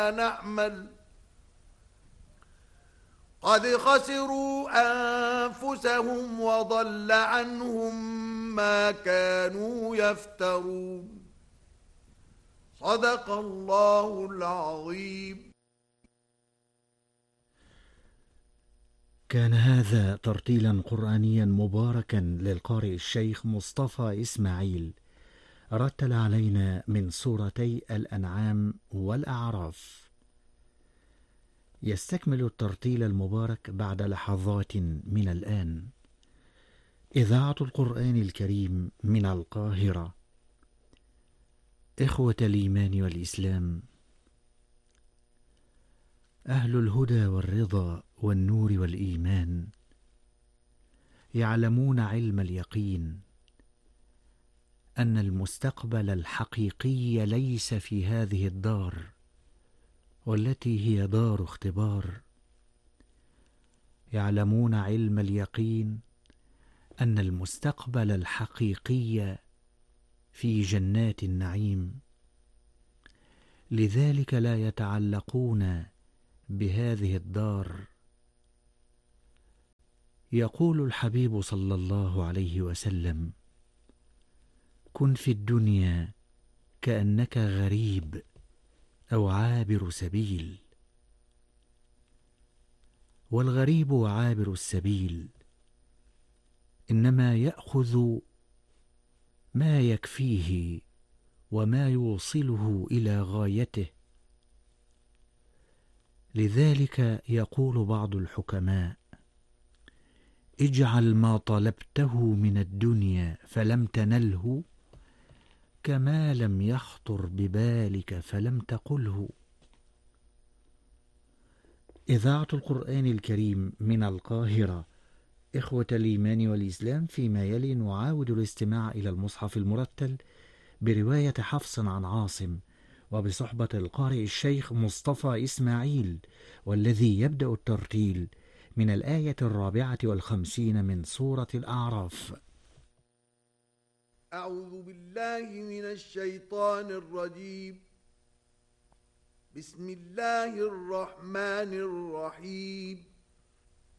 نعمل قد خسروا أنفسهم وضل عنهم ما كانوا يفترون. صدق الله العظيم. كان هذا ترتيلا قرآنيا مباركا للقارئ الشيخ مصطفى إسماعيل، رتل علينا من سورتي الأنعام والأعراف. يستكمل الترتيل المبارك بعد لحظات من الآن إذاعة القرآن الكريم من القاهرة. إخوة الإيمان والإسلام، أهل الهدى والرضا والنور والإيمان يعلمون علم اليقين أن المستقبل الحقيقي ليس في هذه الدار، والتي هي دار اختبار. يعلمون علم اليقين أن المستقبل الحقيقي في جنات النعيم، لذلك لا يتعلقون بهذه الدار. يقول الحبيب صلى الله عليه وسلم: كن في الدنيا كأنك غريب أو عابر سبيل. والغريب وعابر السبيل إنما يأخذ ما يكفيه وما يوصله إلى غايته. لذلك يقول بعض الحكماء: اجعل ما طلبته من الدنيا فلم تنله كما لم يخطر ببالك فلم تقله. إذاعة القرآن الكريم من القاهرة. إخوة الإيمان والإسلام، فيما يلي نعاود الاستماع إلى المصحف المرتل برواية حفص عن عاصم، وبصحبة القارئ الشيخ مصطفى إسماعيل، والذي يبدأ الترتيل من الآية 54 من سورة الأعراف. أعوذ بالله من الشيطان الرجيم. بسم الله الرحمن الرحيم.